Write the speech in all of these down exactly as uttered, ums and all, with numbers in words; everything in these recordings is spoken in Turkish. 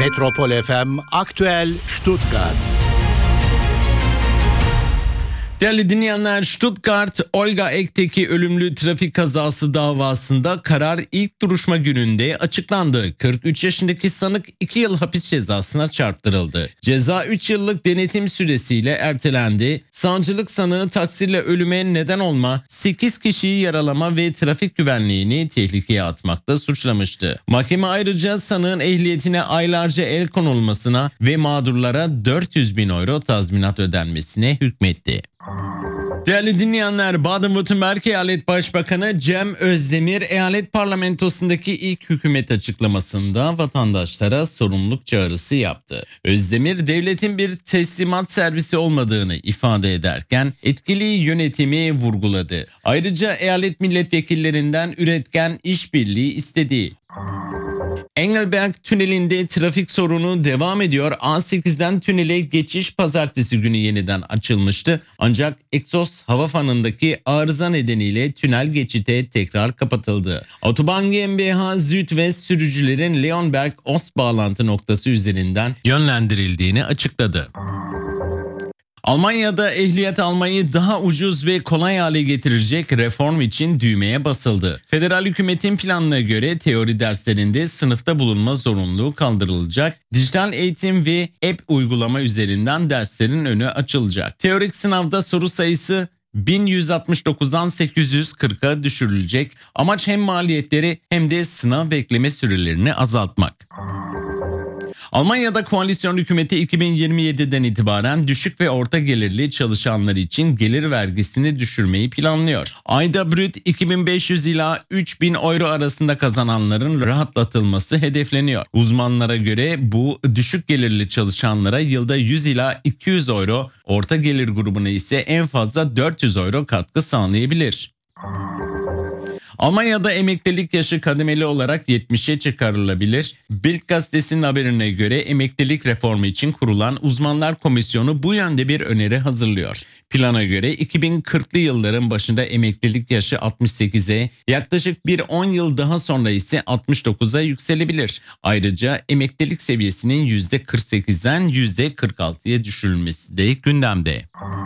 Metropol F M Aktüel Stuttgart. Değerli dinleyenler, Stuttgart Olga Ek'teki ölümlü trafik kazası davasında karar ilk duruşma gününde açıklandı. kırk üç yaşındaki sanık iki yıl hapis cezasına çarptırıldı. Ceza üç yıllık denetim süresiyle ertelendi. Savcılık sanığı taksirle ölüme neden olma, sekiz kişiyi yaralama ve trafik güvenliğini tehlikeye atmakla suçlamıştı. Mahkeme ayrıca sanığın ehliyetine aylarca el konulmasına ve mağdurlara dört yüz bin euro tazminat ödenmesine hükmetti. Değerli dinleyenler, Baden-Württemberg Eyalet Başbakanı Cem Özdemir, eyalet parlamentosundaki ilk hükümet açıklamasında vatandaşlara sorumluluk çağrısı yaptı. Özdemir, devletin bir teslimat servisi olmadığını ifade ederken etkili yönetimi vurguladı. Ayrıca eyalet milletvekillerinden üretken işbirliği istedi. Engelberg tünelinde trafik sorunu devam ediyor. A sekizden tünele geçiş pazartesi günü yeniden açılmıştı. Ancak egzoz hava fanındaki arıza nedeniyle tünel geçite tekrar kapatıldı. Autobahn GmbH Südwest sürücülerin Leonberg-Ost bağlantı noktası üzerinden yönlendirildiğini açıkladı. Almanya'da ehliyet almayı daha ucuz ve kolay hale getirecek reform için düğmeye basıldı. Federal hükümetin planına göre teori derslerinde sınıfta bulunma zorunluluğu kaldırılacak. Dijital eğitim ve app uygulama üzerinden derslerin önü açılacak. Teorik sınavda soru sayısı bin yüz altmış dokuzdan sekiz yüz kırka düşürülecek. Amaç hem maliyetleri hem de sınav bekleme sürelerini azaltmak. Almanya'da koalisyon hükümeti iki bin yirmi yediden itibaren düşük ve orta gelirli çalışanlar için gelir vergisini düşürmeyi planlıyor. Ayda brüt iki bin beş yüz ila üç bin euro arasında kazananların rahatlatılması hedefleniyor. Uzmanlara göre bu düşük gelirli çalışanlara yılda yüz ila iki yüz euro, orta gelir grubuna ise en fazla dört yüz euro katkı sağlayabilir. Almanya'da emeklilik yaşı kademeli olarak yetmişe çıkarılabilir. Bild gazetesinin haberine göre emeklilik reformu için kurulan uzmanlar komisyonu bu yönde bir öneri hazırlıyor. Plana göre iki bin kırklı yılların başında emeklilik yaşı altmış sekize, yaklaşık bir on yıl daha sonra ise altmış dokuza yükselebilir. Ayrıca emeklilik seviyesinin yüzde kırk sekizden yüzde kırk altıya düşürülmesi de gündemde.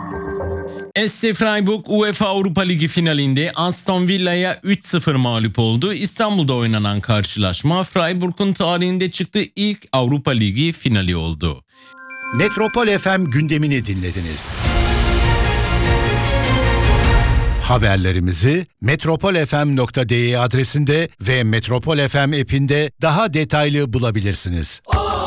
S C Freiburg UEFA Avrupa Ligi finalinde Aston Villa'ya üç sıfır mağlup oldu. İstanbul'da oynanan karşılaşma Freiburg'un tarihinde çıktığı ilk Avrupa Ligi finali oldu. Metropol F M gündemini dinlediniz. Haberlerimizi metropol f m nokta d e adresinde ve Metropol F M app'inde daha detaylı bulabilirsiniz.